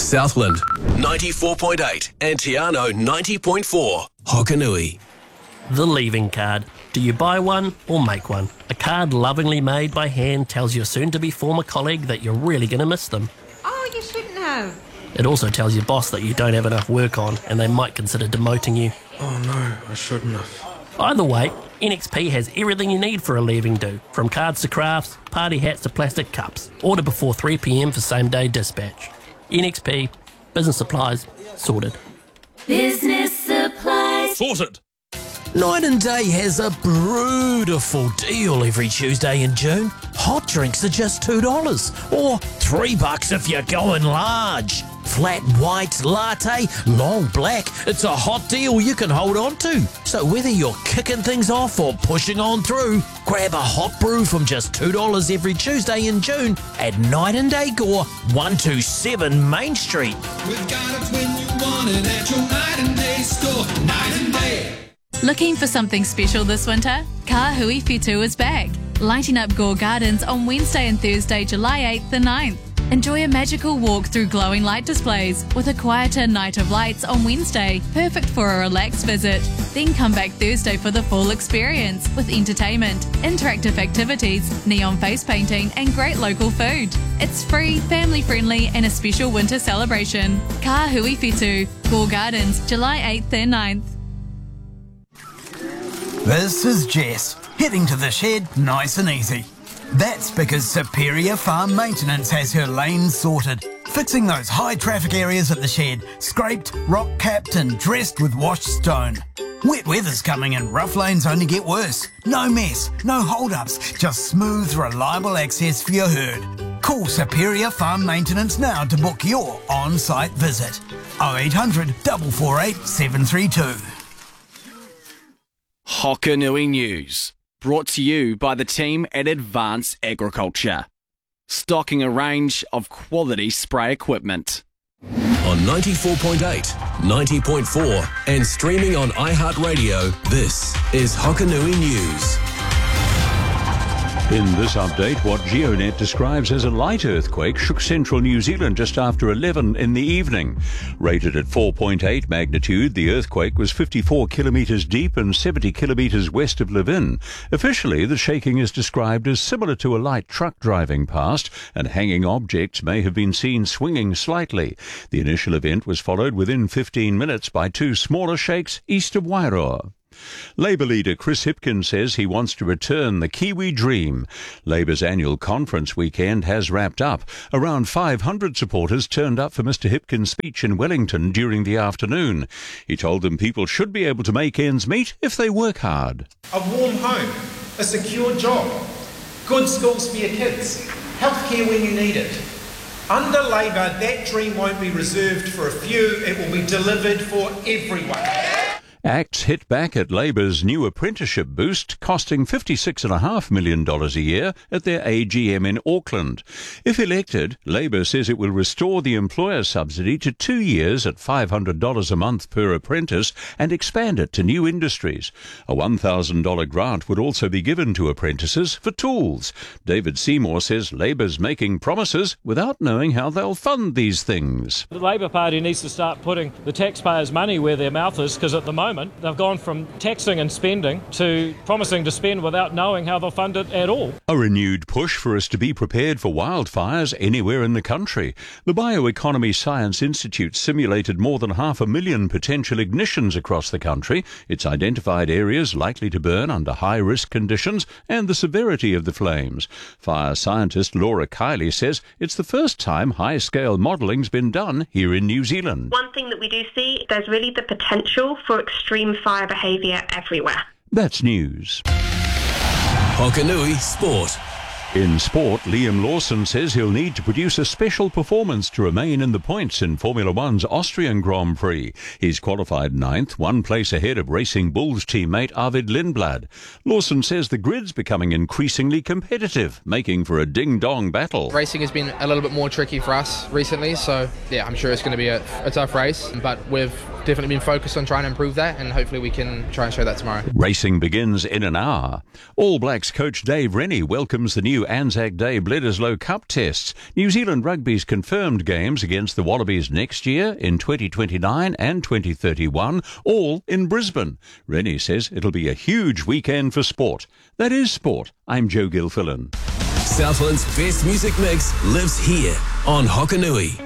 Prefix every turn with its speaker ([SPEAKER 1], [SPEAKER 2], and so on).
[SPEAKER 1] Southland 94.8 and Tiano 90.4. Hokanui.
[SPEAKER 2] The leaving card. Do you buy one or make one? A card lovingly made by hand tells your soon-to-be former colleague that you're really going to miss them.
[SPEAKER 3] Oh, you shouldn't have.
[SPEAKER 2] It also tells your boss that you don't have enough work on and they might consider demoting you.
[SPEAKER 4] Oh no, I shouldn't have.
[SPEAKER 2] Either way, NXP has everything you need for a leaving do, from cards to crafts, party hats to plastic cups. Order before 3 p.m. for same-day dispatch. NXP, business supplies, sorted.
[SPEAKER 5] Business supplies.
[SPEAKER 1] Sorted.
[SPEAKER 6] Night and Day has a beautiful deal every Tuesday in June. Hot drinks are just $2 or $3 if you're going large. Flat white, latte, long black, it's a hot deal you can hold on to. So whether you're kicking things off or pushing on through, grab a hot brew from just $2 every Tuesday in June at Night and Day Gore, 127 Main Street.
[SPEAKER 7] We've got it when you want it at your Night and Day store. Night and Day.
[SPEAKER 5] Looking for something special this winter? Ka Hui Fitu is back, lighting up Gore Gardens on Wednesday and Thursday, July 8th and 9th. Enjoy a magical walk through glowing light displays with a quieter night of lights on Wednesday, perfect for a relaxed visit. Then come back Thursday for the full experience with entertainment, interactive activities, neon face painting and great local food. It's free, family friendly and a special winter celebration. Ka Hui Fitu, Gore Gardens, July 8th and 9th.
[SPEAKER 8] This is Jess, heading to the shed nice and easy. That's because Superior Farm Maintenance has her lanes sorted, fixing those high traffic areas at the shed, scraped, rock capped and dressed with washed stone. Wet weather's coming and rough lanes only get worse. No mess, no hold-ups, just smooth, reliable access for your herd. Call Superior Farm Maintenance now to book your on-site visit. 0800 448 732.
[SPEAKER 9] Hokanui News, brought to you by the team at Advanced Agriculture. Stocking a range of quality spray equipment.
[SPEAKER 1] On 94.8, 90.4 and streaming on iHeartRadio, this is Hokanui News.
[SPEAKER 10] In this update, what GeoNet describes as a light earthquake shook central New Zealand just after 11 in the evening. Rated at 4.8 magnitude, the earthquake was 54 kilometres deep and 70 kilometres west of Levin. Officially, the shaking is described as similar to a light truck driving past, and hanging objects may have been seen swinging slightly. The initial event was followed within 15 minutes by two smaller shakes east of Wairoa. Labour leader Chris Hipkins says he wants to return the Kiwi dream. Labour's annual conference weekend has wrapped up. Around 500 supporters turned up for Mr Hipkins' speech in Wellington during the afternoon. He told them people should be able to make ends meet if they work hard.
[SPEAKER 11] A warm home, a secure job, good schools for your kids, healthcare when you need it. Under Labour, that dream won't be reserved for a few, it will be delivered for everyone.
[SPEAKER 10] Acts hit back at Labour's new apprenticeship boost, costing $56.5 million a year at their AGM in Auckland. If elected, Labour says it will restore the employer subsidy to 2 years at $500 a month per apprentice and expand it to new industries. A $1,000 grant would also be given to apprentices for tools. David Seymour says Labour's making promises without knowing how they'll fund these things.
[SPEAKER 12] The Labour Party needs to start putting the taxpayers' money where their mouth is, because at the moment they've gone from taxing and spending to promising to spend without knowing how they'll fund it at all.
[SPEAKER 10] A renewed push for us to be prepared for wildfires anywhere in the country. The Bioeconomy Science Institute simulated more than 500,000 potential ignitions across the country. It's identified areas likely to burn under high-risk conditions and the severity of the flames. Fire scientist Laura Kiley says it's the first time high-scale modelling's been done here in New Zealand.
[SPEAKER 13] One thing that we do see, there's really the potential for extreme fire behaviour everywhere.
[SPEAKER 10] That's news.
[SPEAKER 1] Hokanui Sport.
[SPEAKER 10] In sport, Liam Lawson says he'll need to produce a special performance to remain in the points in Formula One's Austrian Grand Prix. He's qualified 9th, 1 place ahead of Racing Bulls teammate Arvid Lindblad. Lawson says the grid's becoming increasingly competitive, making for a ding-dong battle.
[SPEAKER 14] Racing has been a little bit more tricky for us recently, so yeah, I'm sure it's going to be a tough race, but we've definitely been focused on trying to improve that, and hopefully we can try and show that tomorrow.
[SPEAKER 10] Racing begins in an hour. All Blacks coach Dave Rennie welcomes the new Anzac Day Bledisloe Cup tests. New Zealand Rugby's confirmed games against the Wallabies next year in 2029 and 2031, all in Brisbane. Rennie says it'll be a huge weekend for sport. That is sport. I'm Joe Gilfillan.
[SPEAKER 1] Southland's best music mix lives here on Hokanui.